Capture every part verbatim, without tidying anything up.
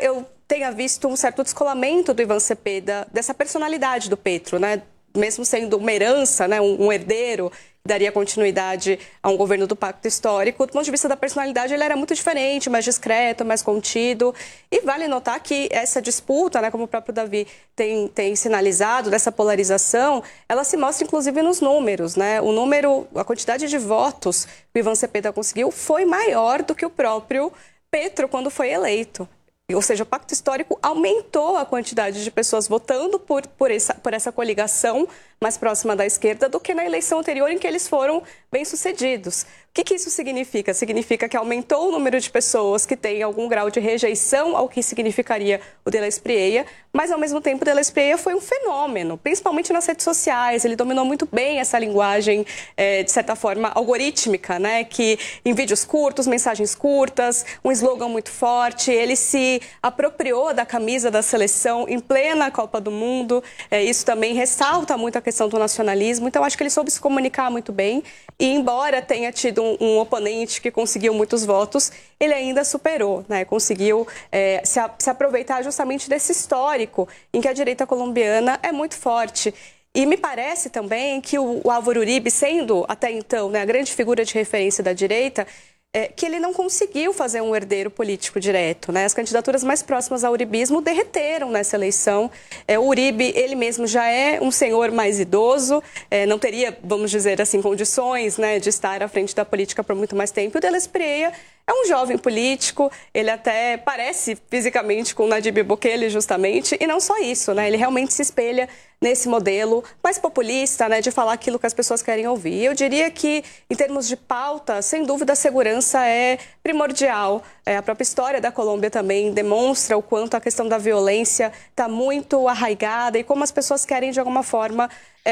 eu tenha visto um certo descolamento do Ivan Cepeda, dessa personalidade do Petro, né? Mesmo sendo uma herança, né? um, um herdeiro, que daria continuidade a um governo do Pacto Histórico. Do ponto de vista da personalidade, ele era muito diferente, mais discreto, mais contido. E vale notar que essa disputa, né, como o próprio Davi tem, tem sinalizado, dessa polarização, ela se mostra inclusive nos números, né? O número, a quantidade de votos que o Ivan Cepeda conseguiu foi maior do que o próprio Petro quando foi eleito. Ou seja, o Pacto Histórico aumentou a quantidade de pessoas votando por, por, essa, por essa coligação mais próxima da esquerda do que na eleição anterior, em que eles foram bem-sucedidos. O que, que isso significa? Significa que aumentou o número de pessoas que têm algum grau de rejeição ao que significaria o de la Espriella, mas, ao mesmo tempo, o de la Espriella foi um fenômeno, principalmente nas redes sociais. Ele dominou muito bem essa linguagem, é, de certa forma, algorítmica, né? Que em vídeos curtos, mensagens curtas, um slogan muito forte. Ele se apropriou da camisa da seleção em plena Copa do Mundo. É, isso também ressalta muito a questão do nacionalismo. Então, acho que ele soube se comunicar muito bem. E, embora tenha tido um, um oponente que conseguiu muitos votos, ele ainda superou, né? Conseguiu é, se, a, se aproveitar justamente desse histórico em que a direita colombiana é muito forte. E me parece também que o, o Álvaro Uribe, sendo até então, né, a grande figura de referência da direita, É, que ele não conseguiu fazer um herdeiro político direto, né? As candidaturas mais próximas ao uribismo derreteram nessa eleição. É, o Uribe, ele mesmo já é um senhor mais idoso, é, não teria, vamos dizer assim, condições, né, de estar à frente da política por muito mais tempo. O de la Espriella é um jovem político, ele até parece fisicamente com Nayib Bukele, justamente, e não só isso, né? Ele realmente se espelha nesse modelo mais populista, né, de falar aquilo que as pessoas querem ouvir. E eu diria que, em termos de pauta, sem dúvida, a segurança é primordial. É, a própria história da Colômbia também demonstra o quanto a questão da violência está muito arraigada e como as pessoas querem, de alguma forma,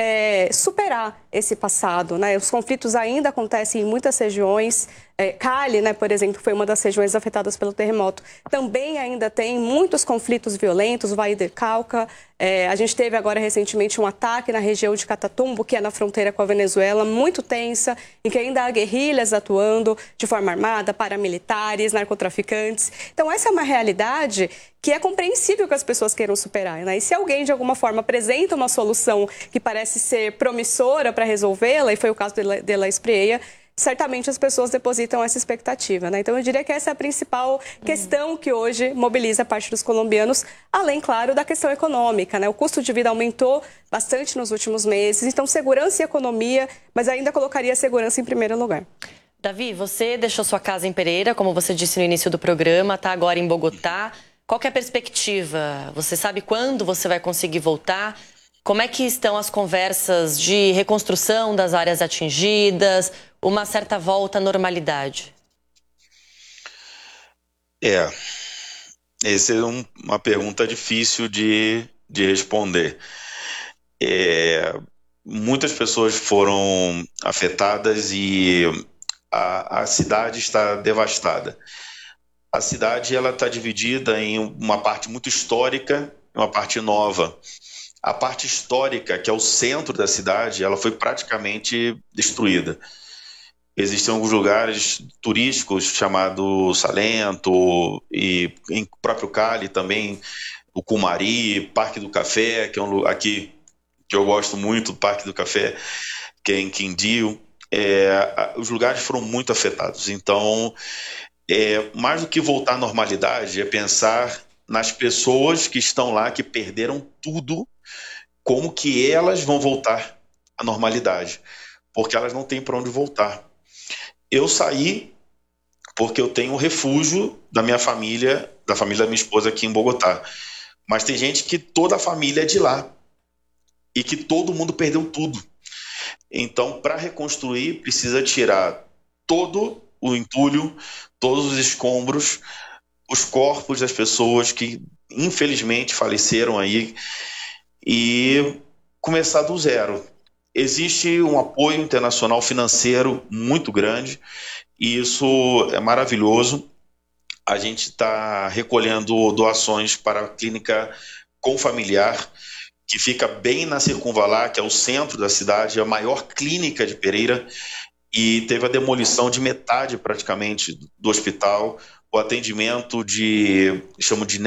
é, superar esse passado, né? Os conflitos ainda acontecem em muitas regiões. É, Cali, né, por exemplo, foi uma das regiões afetadas pelo terremoto. Também ainda tem muitos conflitos violentos, o Valle del Cauca. É, a gente teve agora recentemente um ataque na região de Catatumbo, que é na fronteira com a Venezuela, muito tensa, em que ainda há guerrilhas atuando de forma armada, paramilitares, narcotraficantes. Então, essa é uma realidade que é compreensível que as pessoas queiram superar, né? E se alguém, de alguma forma, apresenta uma solução que parece ser promissora para resolvê-la, e foi o caso de, de la Espriella, certamente as pessoas depositam essa expectativa, né? Então, eu diria que essa é a principal questão que hoje mobiliza a parte dos colombianos, além, claro, da questão econômica, né? O custo de vida aumentou bastante nos últimos meses, então segurança e economia, mas ainda colocaria a segurança em primeiro lugar. Davi, você deixou sua casa em Pereira, como você disse no início do programa, está agora em Bogotá. Qual que é a perspectiva? Você sabe quando você vai conseguir voltar? Como é que estão as conversas de reconstrução das áreas atingidas, uma certa volta à normalidade? É, essa é um, uma pergunta difícil de, de responder. É, muitas pessoas foram afetadas e a, a cidade está devastada. A cidade ela está dividida em uma parte muito histórica e uma parte nova. A parte histórica, que é o centro da cidade, ela foi praticamente destruída. Existem alguns lugares turísticos chamados Salento e em próprio Cali também, o Cumari, Parque do Café, que é um lugar aqui que eu gosto muito, do Parque do Café, que é em Quindío. É, os lugares foram muito afetados. Então, é, mais do que voltar à normalidade, é pensar nas pessoas que estão lá, que perderam tudo, como que elas vão voltar à normalidade, porque elas não têm para onde voltar. Eu saí porque eu tenho um refúgio da minha família, da família da minha esposa aqui em Bogotá, mas tem gente que toda a família é de lá e que todo mundo perdeu tudo. Então, para reconstruir, precisa tirar todo o entulho, todos os escombros, os corpos das pessoas que infelizmente faleceram aí e começar do zero. Existe um apoio internacional financeiro muito grande e isso é maravilhoso. A gente está recolhendo doações para a clínica Confamiliar, que fica bem na Circunvalar, que é o centro da cidade, é a maior clínica de Pereira, e teve a demolição de metade praticamente do hospital, o atendimento de, chamo de